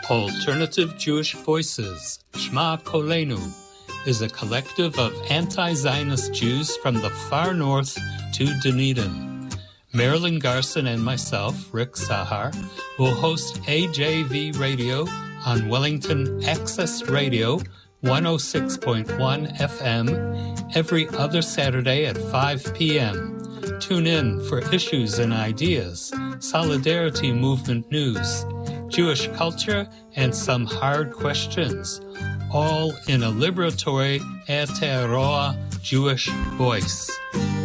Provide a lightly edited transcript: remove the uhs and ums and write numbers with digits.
Alternative Jewish Voices, Shema Kolenu, is a collective of anti-Zionist Jews from the far north to Dunedin. Marilyn Garson and myself, Rick Sahar, will host AJV Radio on Wellington Access Radio 106.1 FM every other Saturday at 5 p.m. Tune in for issues and ideas, solidarity movement news, Jewish culture, and some hard questions, all in a liberatory, Aotearoa Jewish voice.